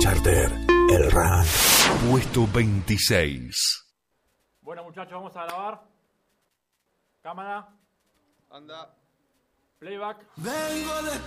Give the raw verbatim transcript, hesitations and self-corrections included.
Charter, el rank. Puesto veintiséis. Bueno, muchachos, vamos a grabar. Cámara. Anda. Playback. Vengo de